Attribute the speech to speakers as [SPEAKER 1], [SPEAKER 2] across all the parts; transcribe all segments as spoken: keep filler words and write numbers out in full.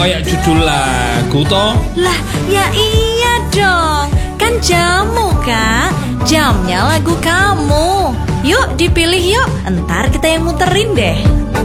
[SPEAKER 1] Kayak judul lagu toh.
[SPEAKER 2] Lah, ya iya dong. Kan jamu, Kak. Jamnya lagu kamu. Yuk dipilih yuk. Entar kita yang muterin deh.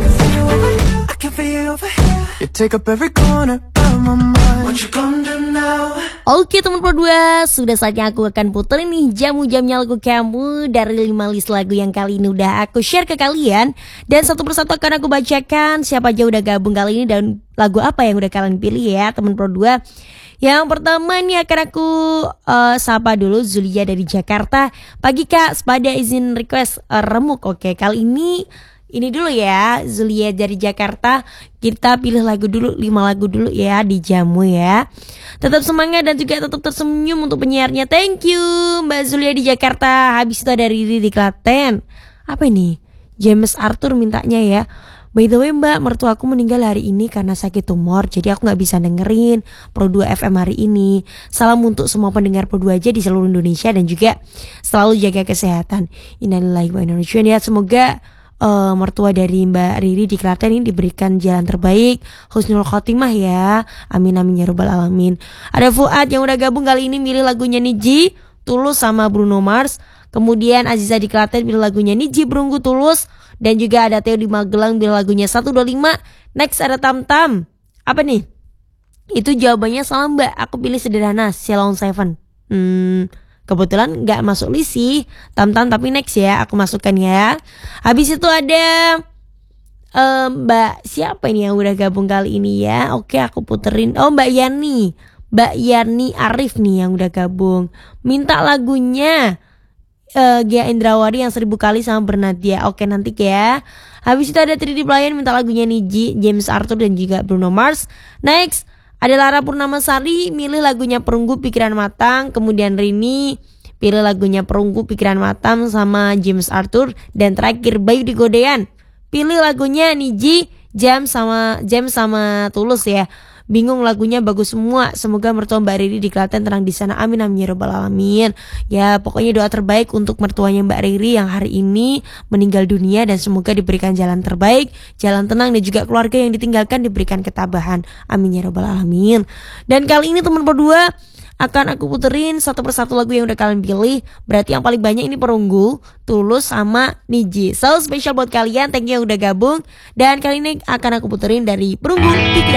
[SPEAKER 3] Oke teman Pro dua, sudah saatnya aku akan puterin nih jamu-jamnya lagu kamu dari lima list lagu yang kali ini udah aku share ke kalian. Dan satu persatu akan aku bacakan siapa aja udah gabung kali ini dan lagu apa yang udah kalian pilih ya teman Pro dua. Yang pertama nih akan aku uh, sapa dulu Zulia dari Jakarta. Pagi Kak, sepada izin request uh, remuk. Oke, kali ini ini dulu ya Zulia dari Jakarta. Kita pilih lagu dulu, lima lagu dulu ya di jamu ya. Tetap semangat dan juga tetap tersenyum untuk penyiarnya. Thank you Mbak Zulia di Jakarta. Habis itu ada Riri di Klaten. Apa ini? James Arthur mintanya ya. By the way Mbak, mertuaku meninggal hari ini karena sakit tumor. Jadi aku gak bisa dengerin Pro dua F M hari ini. Salam untuk semua pendengar Pro dua aja di seluruh Indonesia. Dan juga selalu jaga kesehatan. Innalillahi wa inna ilaihi raji'un ya. Semoga uh, mertua dari Mbak Riri di Klaten ini diberikan jalan terbaik, husnul khotimah ya. Amin amin ya rabbal alamin. Ada Fuad yang udah gabung kali ini milih lagunya Niji, Tulus sama Bruno Mars. Kemudian Aziza di Klaten pilih lagunya Niji, Berunggu, Tulus. Dan juga ada Theo di Magelang pilih lagunya seratus dua puluh lima. Next ada Tam Tam. Apa nih? Itu jawabannya salah Mbak. Aku pilih sederhana, Ceylon Seven. Hmm, kebetulan gak masuk list sih Tam Tam, tapi next ya aku masukkan ya. Habis itu ada um, Mbak siapa ini yang udah gabung kali ini ya. Oke aku puterin. Oh Mbak Yani, Mbak Yani Arif nih yang udah gabung. Minta lagunya Uh, Gia Indrawari yang seribu kali sama Bernadia. Oke nanti ya. Habis itu ada tiga D Pelayan minta lagunya Niji, James Arthur dan juga Bruno Mars. Next ada Lara Purnamasari milih lagunya Perunggu Pikiran Matang. Kemudian Rini pilih lagunya Perunggu Pikiran Matang sama James Arthur. Dan terakhir Bayu di Godean pilih lagunya Niji, Jam sama Jam sama Tulus ya. Bingung lagunya bagus semua. Semoga mertua Mbak Riri di Klaten tenang di sana. Amin amin ya rabbal alamin. Ya pokoknya doa terbaik untuk mertuanya Mbak Riri yang hari ini meninggal dunia. Dan semoga diberikan jalan terbaik, jalan tenang, dan juga keluarga yang ditinggalkan diberikan ketabahan. Amin ya rabbal alamin. Dan kali ini teman berdua akan aku puterin satu persatu lagu yang udah kalian pilih. Berarti yang paling banyak ini Perunggu, Tulus sama Niji. So spesial buat kalian, thank you yang udah gabung. Dan kali ini akan aku puterin dari Perunggu Pikiran